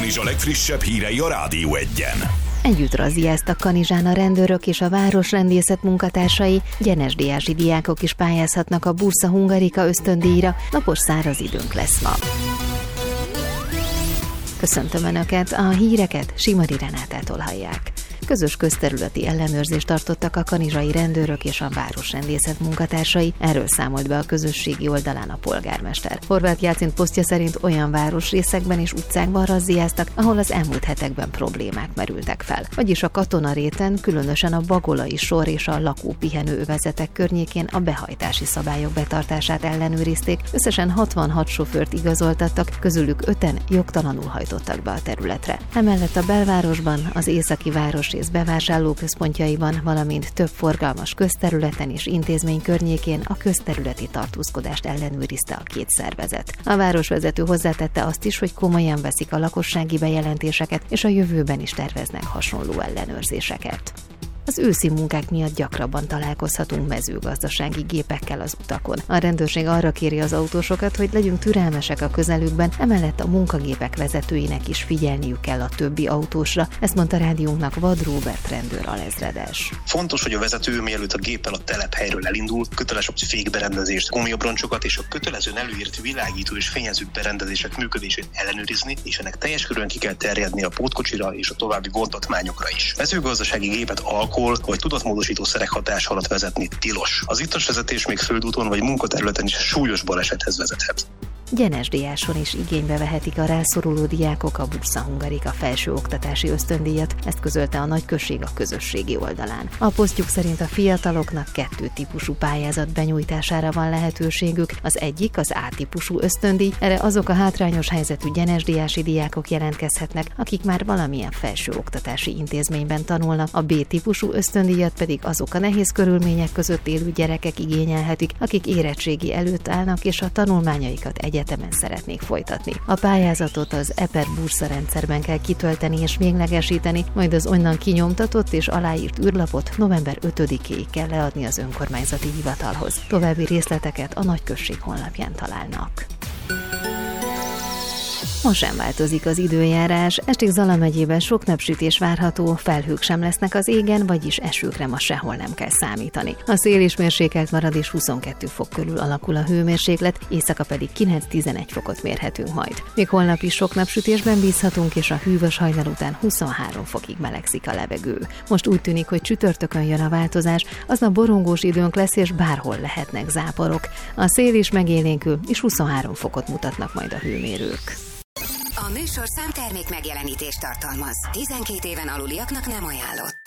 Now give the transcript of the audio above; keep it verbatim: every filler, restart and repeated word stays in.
Kanizsa legfrissebb hírei a Rádió Egyen. Együtt razziáztak Kanizsán a rendőrök és a városrendészet munkatársai, gyenesdíjási diákok is pályázhatnak a Bursa Hungarika ösztöndíjra, napos száraz időnk lesz ma. Köszöntöm Önöket, a híreket Simari Renátától hallják. Közös közterületi ellenőrzést tartottak a kanizsai rendőrök és a városrendészet munkatársai, erről számolt be a közösségi oldalán a polgármester. Horváth Jácint posztja szerint olyan városrészekben és utcákban razziáztak, ahol az elmúlt hetekben problémák merültek fel. Vagyis a Katonaréten, különösen a Bagolai sor és a lakópihenő övezetek környékén a behajtási szabályok betartását ellenőrizték, összesen hatvanhat sofőrt igazoltattak, közülük öten jogtalanul hajtottak be a területre. Emellett a belvárosban, az északi városrész bevásárlóközpontjaiban, valamint több forgalmas közterületen és intézmény környékén a közterületi tartózkodást ellenőrizte a két szervezet. A városvezető hozzátette azt is, hogy komolyan veszik a lakossági bejelentéseket, és a jövőben is terveznek hasonló ellenőrzéseket. Az őszi munkák miatt gyakrabban találkozhatunk mezőgazdasági gépekkel az utakon. A rendőrség arra kéri az autósokat, hogy legyünk türelmesek a közelükben, emellett a munkagépek vezetőinek is figyelniük kell a többi autósra, ezt mondta rádiónknak Vad Róbert rendőr alezredes. Fontos, hogy a vezető, mielőtt a géppel a telephelyről elindul, köteles a fékberendezést, gumiabroncsokat és a kötelezően előírt világító és fényező berendezések működését ellenőrizni, és ennek teljes körülön ki kell terjedni a pótkocsira és a további vontatmányokra is. Mezőgazdasági gépet alkohol vagy tudatmódosító szerek hatása alatt vezetni tilos. Az ittas vezetés még földúton vagy munkaterületen is súlyos balesethez vezethet. Gyenesdíjáson is igénybe vehetik a rászoruló diákok a Bursa Hungarika felsőoktatási ösztöndíjat, ezt közölte a nagyközség a közösségi oldalán. A posztjuk szerint a fiataloknak kettő típusú pályázat benyújtására van lehetőségük, az egyik az A-típusú ösztöndíj, erre azok a hátrányos helyzetű gyenesdíjási diákok jelentkezhetnek, akik már valamilyen felsőoktatási intézményben tanulnak, a B-típusú ösztöndíjat pedig azok a nehéz körülmények között élő gyerekek igényelhetik, akik érettségi előtt állnak és a tanulmányaikat egyetemen egyetemen szeretnék folytatni. A pályázatot az e per Bursa rendszerben kell kitölteni és véglegesíteni, majd az onnan kinyomtatott és aláírt űrlapot november ötödikéig kell leadni az önkormányzati hivatalhoz. További részleteket a nagyközség honlapján találnak. Ma sem változik az időjárás, estig Zala megyében sok napsütés várható, felhők sem lesznek az égen, vagyis esőkre ma sehol nem kell számítani. A szél is mérsékelt marad és huszonkettő fok körül alakul a hőmérséklet, éjszaka pedig kilenc-tizenegy fokot mérhetünk majd. Még holnap is sok napsütésben bízhatunk, és a hűvös hajnal után huszonhárom fokig melegszik a levegő. Most úgy tűnik, hogy csütörtökön jön a változás, aznap borongós időnk lesz, és bárhol lehetnek záporok. A szél is megélénkül, és huszonhárom fokot mutatnak majd a hőmérők. A műsorszám termék megjelenítést tartalmaz. tizenkét éven aluliaknak nem ajánlott.